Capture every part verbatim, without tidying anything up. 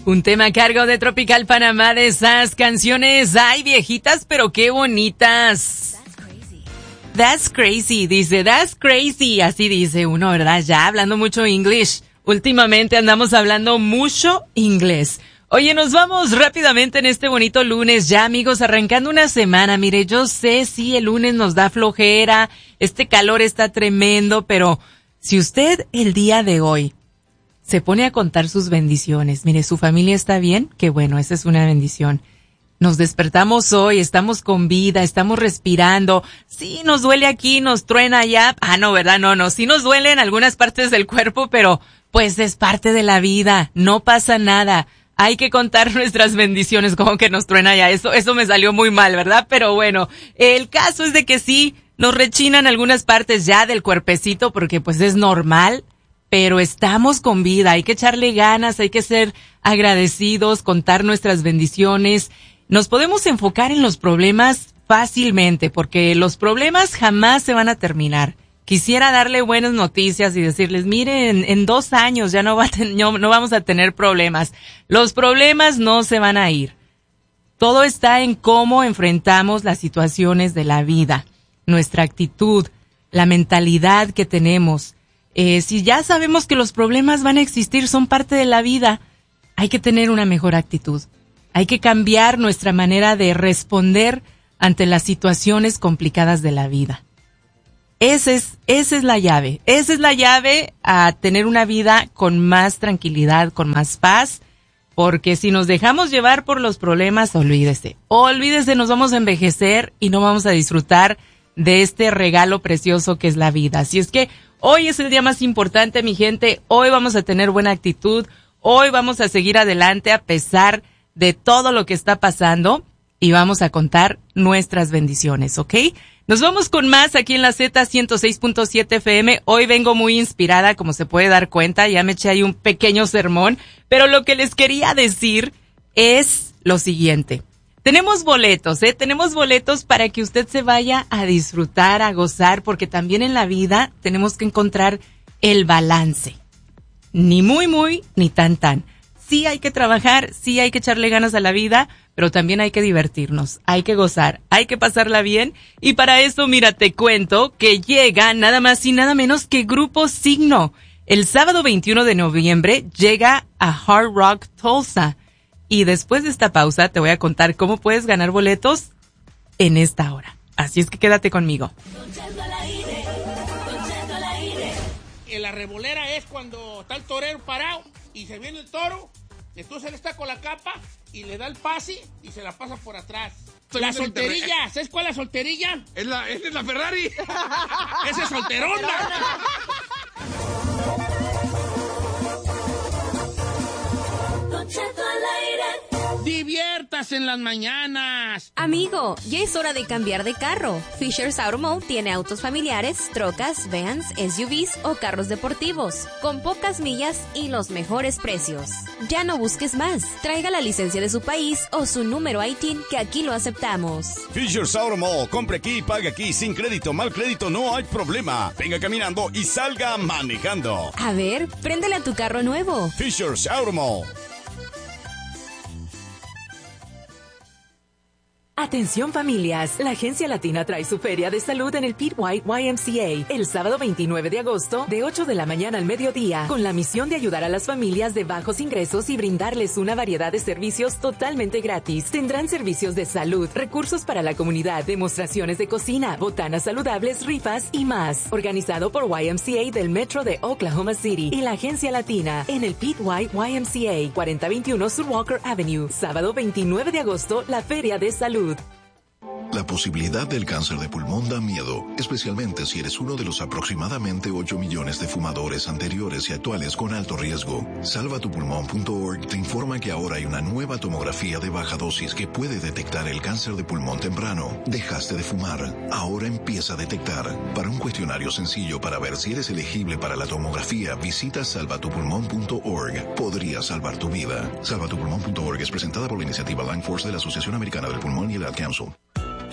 Un tema a cargo de Tropical Panamá, de esas canciones, ay, viejitas, pero qué bonitas. That's crazy, dice, that's crazy, así dice uno, ¿verdad? Ya hablando mucho inglés. Últimamente andamos hablando mucho inglés. Oye, nos vamos rápidamente en este bonito lunes ya, amigos, arrancando una semana. Mire, yo sé, sí, el lunes nos da flojera, este calor está tremendo, pero si usted el día de hoy se pone a contar sus bendiciones, mire, su familia está bien, qué bueno, esa es una bendición. Nos despertamos hoy, estamos con vida, estamos respirando. Sí, nos duele aquí, nos truena allá. Ah, no, ¿verdad? No, no, sí nos duele en algunas partes del cuerpo, pero pues es parte de la vida, no pasa nada. Hay que contar nuestras bendiciones, como que nos truena ya. Eso, eso me salió muy mal, ¿verdad? Pero bueno, el caso es de que sí, nos rechinan algunas partes ya del cuerpecito, porque pues es normal, pero estamos con vida. Hay que echarle ganas, hay que ser agradecidos, contar nuestras bendiciones. Nos podemos enfocar en los problemas fácilmente, porque los problemas jamás se van a terminar. Quisiera darle buenas noticias y decirles, miren, en dos años ya no, va a ten, no, no vamos a tener problemas. Los problemas no se van a ir. Todo está en cómo enfrentamos las situaciones de la vida, nuestra actitud, la mentalidad que tenemos. Eh, si ya sabemos que los problemas van a existir, son parte de la vida, hay que tener una mejor actitud. Hay que cambiar nuestra manera de responder ante las situaciones complicadas de la vida. Esa es, esa es la llave. Esa es la llave a tener una vida con más tranquilidad, con más paz, porque si nos dejamos llevar por los problemas, olvídese. Olvídese, nos vamos a envejecer y no vamos a disfrutar de este regalo precioso que es la vida. Así es que hoy es el día más importante, mi gente. Hoy vamos a tener buena actitud. Hoy vamos a seguir adelante a pesar de todo lo que está pasando y vamos a contar nuestras bendiciones, ¿ok? Nos vamos con más aquí en la Z ciento seis punto siete F M. Hoy vengo muy inspirada, como se puede dar cuenta, ya me eché ahí un pequeño sermón, pero lo que les quería decir es lo siguiente. Tenemos boletos, ¿eh? Tenemos boletos para que usted se vaya a disfrutar, a gozar, porque también en la vida tenemos que encontrar el balance. Ni muy, muy, ni tan, tan. Sí hay que trabajar, sí hay que echarle ganas a la vida, pero también hay que divertirnos, hay que gozar, hay que pasarla bien. Y para eso, mira, te cuento que llega nada más y nada menos que Grupo Signo. El sábado veintiuno de noviembre llega a Hard Rock Tulsa. Y después de esta pausa te voy a contar cómo puedes ganar boletos en esta hora. Así es que quédate conmigo. La revolera es cuando está el torero parado y se viene el toro, entonces él está con la capa y le da el pase y se la pasa por atrás. Estoy la solterilla, ¿sabes cuál es la solterilla? Es la, es la Ferrari. Esa es solterona. Diviértase en las mañanas. Amigo, ya es hora de cambiar de carro. Fisher's Automotive tiene autos familiares, trocas, vans, S U Vs o carros deportivos, con pocas millas y los mejores precios. Ya no busques más. Traiga la licencia de su país o su número I T I N, que aquí lo aceptamos. Fisher's Automotive, compre aquí y pague aquí. Sin crédito, mal crédito, no hay problema. Venga caminando y salga manejando. A ver, préndele a tu carro nuevo. Fisher's Automotive. Atención familias, la Agencia Latina trae su feria de salud en el Pete White Y M C A el sábado veintinueve de agosto de ocho de la mañana al mediodía, con la misión de ayudar a las familias de bajos ingresos y brindarles una variedad de servicios totalmente gratis. Tendrán servicios de salud, recursos para la comunidad, demostraciones de cocina, botanas saludables, rifas y más. Organizado por Y M C A del Metro de Oklahoma City y la Agencia Latina en el Pete White Y M C A, cuarenta veintiuno Sur Walker Avenue. Sábado veintinueve de agosto, la feria de salud. La posibilidad del cáncer de pulmón da miedo, especialmente si eres uno de los aproximadamente ocho millones de fumadores anteriores y actuales con alto riesgo. salva tu pulmón punto org te informa que ahora hay una nueva tomografía de baja dosis que puede detectar el cáncer de pulmón temprano. Dejaste de fumar, ahora empieza a detectar. Para un cuestionario sencillo para ver si eres elegible para la tomografía, visita salva tu pulmón punto org. Podría salvar tu vida. salva tu pulmón punto org es presentada por la iniciativa Lung Force de la Asociación Americana del Pulmón y el Ad Council.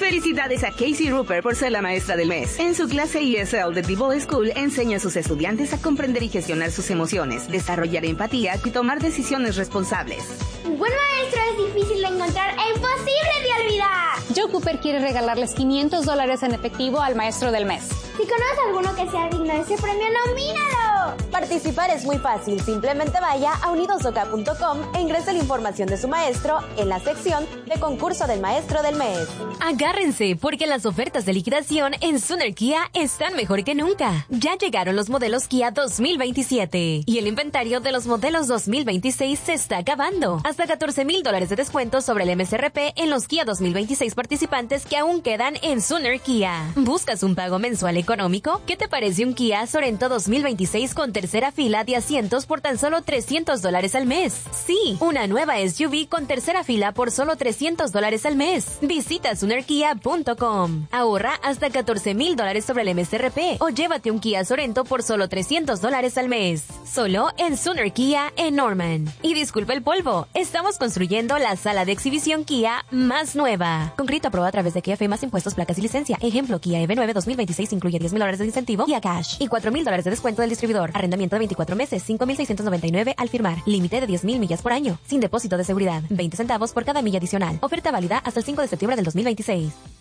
Felicidades a Casey Rupert por ser la maestra del mes. En su clase E S L de The School enseña a sus estudiantes a comprender y gestionar sus emociones, desarrollar empatía y tomar decisiones responsables. Un buen maestro es difícil de encontrar e imposible de olvidar. Joe Cooper quiere regalarles quinientos dólares en efectivo al maestro del mes. Si conoces a alguno que sea digno de ese premio, nomínalo. Participar es muy fácil. Simplemente vaya a unidos o k punto com e ingrese la información de su maestro en la sección de concurso del maestro del mes. Agárrense, porque las ofertas de liquidación en Sooner Kia están mejor que nunca. Ya llegaron los modelos Kia dos mil veintisiete y el inventario de los modelos dos mil veintiséis se está acabando. Hasta catorce mil dólares de descuento sobre el M S R P en los Kia dos mil veintiséis participantes que aún quedan en Sooner Kia. ¿Buscas un pago mensual económico? ¿Qué te parece un Kia Sorento dos mil veintiséis con tercera fila de asientos por tan solo trescientos dólares al mes? Sí, una nueva S U V con tercera fila por solo trescientos dólares al mes. Visita Sooner Kia punto com. Ahorra hasta catorce mil dólares sobre el M S R P o llévate un Kia Sorento por solo trescientos dólares al mes. Solo en Sooner Kia en Norman. Y disculpa el polvo, estamos construyendo la sala de exhibición Kia más nueva. Con crédito aprobado a través de Kia F más impuestos, placas y licencia. Ejemplo, Kia E V nueve dos mil veintiséis incluye diez mil dólares de incentivo Kia Cash y cuatro mil dólares de descuento del distribuidor. Arrendamiento de veinticuatro meses, cinco mil seiscientos noventa y nueve al firmar. Límite de diez mil millas por año. Sin depósito de seguridad. veinte centavos por cada milla adicional. Oferta válida hasta el cinco de septiembre del dos mil veintiséis.